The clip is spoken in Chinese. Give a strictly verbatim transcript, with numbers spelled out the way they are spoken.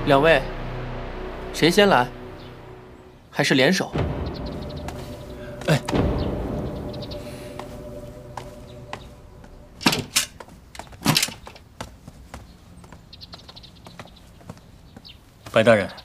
两位，谁先来？还是联手？ 哎，白大人，